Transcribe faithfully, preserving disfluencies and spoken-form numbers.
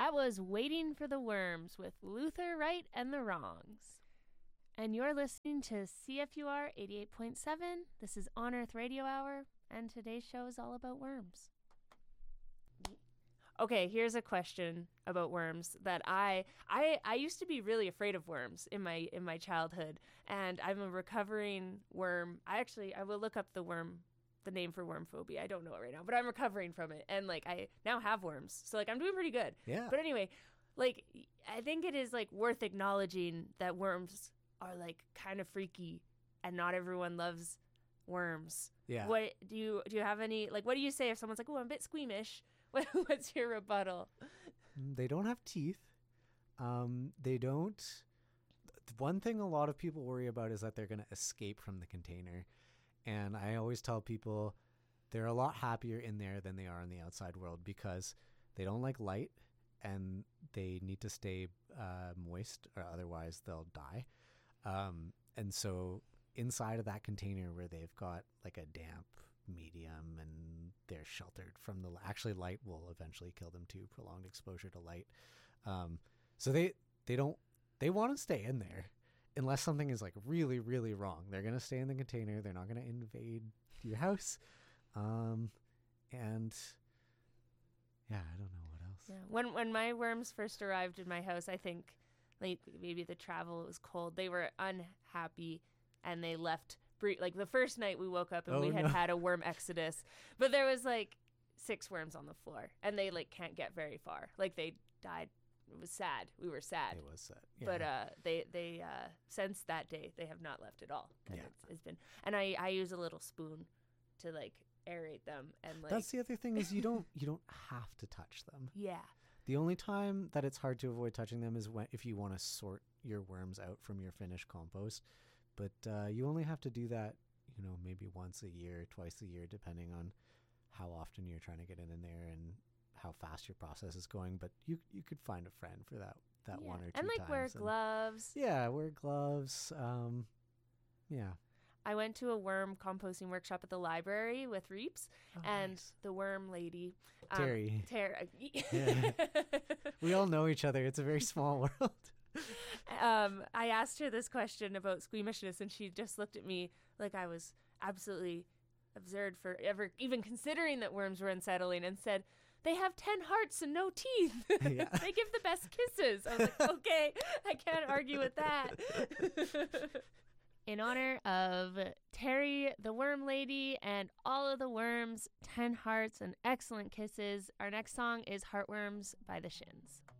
That was Waiting for the Worms with Luther Wright and the Wrongs. And you're listening to C F U R eighty-eight point seven. This is On Earth Radio Hour, and today's show is all about worms. Okay, here's a question about worms that I I I used to be really afraid of worms in my in my childhood, and I'm a recovering worm. I actually I will look up the worm the name for worm phobia. I don't know it right now, but I'm recovering from it, and like I now have worms. So like I'm doing pretty good. Yeah. But anyway, like I think it is like worth acknowledging that worms are like kind of freaky and not everyone loves worms. Yeah. What do you do you have any like what do you say if someone's like, "Oh, I'm a bit squeamish?" What's your rebuttal? They don't have teeth. Um, they don't. One thing a lot of people worry about is that they're going to escape from the container. And I always tell people they're a lot happier in there than they are in the outside world because they don't like light and they need to stay uh, moist or otherwise they'll die. Um, and so inside of that container where they've got like a damp medium and they're sheltered from the actually light will eventually kill them too, prolonged exposure to light. Um, so they they don't they want to stay in there unless something is like really really wrong. They're going to stay in the container. They're not going to invade your house. Um, and yeah, I don't know what else. Yeah. When when my worms first arrived in my house, I think like maybe the travel was cold. They were unhappy and they left. Like the first night we woke up and oh, we had no. had a worm exodus, but there was like six worms on the floor and they like can't get very far. Like they died. It was sad. We were sad. It was sad. Yeah. But uh, they they uh, since that day they have not left at all. And Yeah. it's, it's been and I, I use a little spoon to like aerate them and like that's the other thing is you don't you don't have to touch them. Yeah. The only time that it's hard to avoid touching them is when if you want to sort your worms out from your finished compost. But uh, you only have to do that, you know, maybe once a year, twice a year, depending on how often you're trying to get in, in there and how fast your process is going. But you you could find a friend for that that Yeah. one or two and like times. wear and, gloves. Yeah, wear gloves. Um, yeah. I went to a worm composting workshop at the library with Reeps, Oh, and nice. the worm lady, um, Terry. Terry. Yeah. We all know each other. It's a very small world. um, I asked her this question about squeamishness, and she just looked at me like I was absolutely absurd for ever even considering that worms were unsettling, and said, "They have ten hearts and no teeth. Yeah. They give the best kisses." I was like, okay, I can't argue with that. In honor of Terry, the worm lady, and all of the worms, ten hearts and excellent kisses, our next song is Heartworms by the Shins.